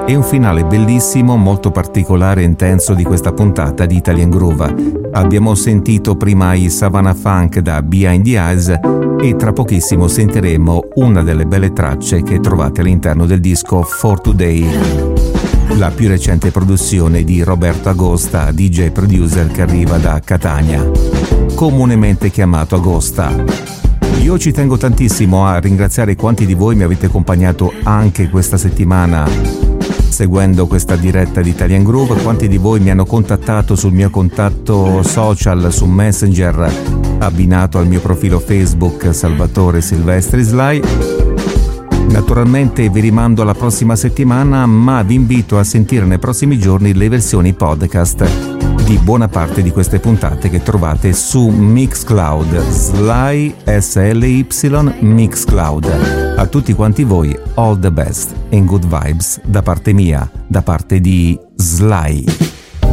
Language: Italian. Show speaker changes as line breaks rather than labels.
E un finale bellissimo, molto particolare e intenso di questa puntata di Italian Groove. Abbiamo sentito prima i Savannah Funk da Behind the Eyes e tra pochissimo sentiremo una delle belle tracce che trovate all'interno del disco For Today, la più recente produzione di Roberto Agosta, DJ producer che arriva da Catania, comunemente chiamato Agosta. Io ci tengo tantissimo a ringraziare quanti di voi mi avete accompagnato anche questa settimana seguendo questa diretta di Italian Groove, quanti di voi mi hanno contattato sul mio contatto social su Messenger abbinato al mio profilo Facebook Salvatore Silvestri Sly. Naturalmente vi rimando alla prossima settimana, ma vi invito a sentire nei prossimi giorni le versioni podcast di buona parte di queste puntate che trovate su Mixcloud, Sly SLY Mixcloud. A tutti quanti voi, all the best and good vibes da parte mia, da parte di Sly.